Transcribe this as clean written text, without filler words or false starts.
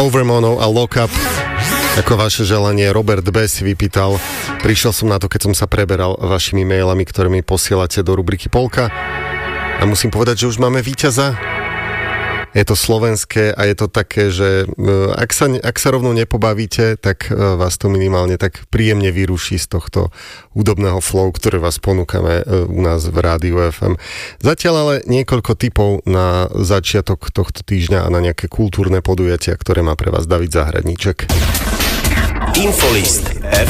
Overmono a Lock Up. Ako vaše želanie, Robert B. si vypýtal. Prišiel som na to, keď som sa preberal vašimi mailami, ktoré mi posielate do rubriky Polka. A musím povedať, že už máme víťaza. Je to slovenské a je to také, že ak sa rovno nepobavíte, tak vás to minimálne tak príjemne vyruší z tohto hudobného flow, ktoré vás ponúkame u nás v Rádiu FM. Zatiaľ ale niekoľko tipov na začiatok tohto týždňa a na nejaké kultúrne podujatia, ktoré má pre vás David Zahradníček. Infolist